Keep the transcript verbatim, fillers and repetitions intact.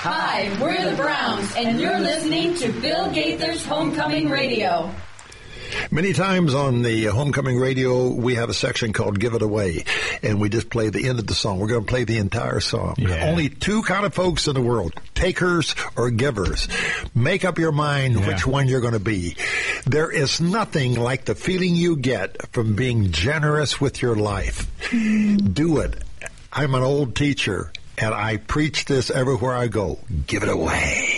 Hi, we're the Browns, and you're listening to Bill Gaither's Homecoming Radio. Many times on the Homecoming Radio, we have a section called Give It Away, and we just play the end of the song. We're going to play the entire song. Yeah. Only two kind of folks in the world, takers or givers. Make up your mind yeah. which one you're going to be. There is nothing like the feeling you get from being generous with your life. Do it. I'm an old teacher, and I preach this everywhere I go. Give it away.